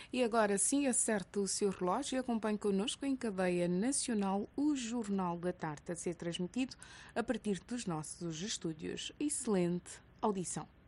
E agora sim, acerte o seu relógio e acompanhe connosco em cadeia nacional o Jornal da Tarde a ser transmitido a partir dos nossos estúdios. Excelente audição.